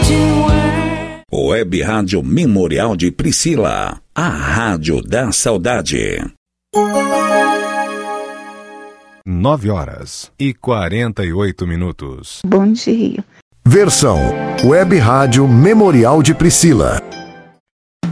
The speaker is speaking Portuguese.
Web Rádio Memorial de Priscila, a rádio da saudade. 9h48. Bom dia. Versão Web Rádio Memorial de Priscila.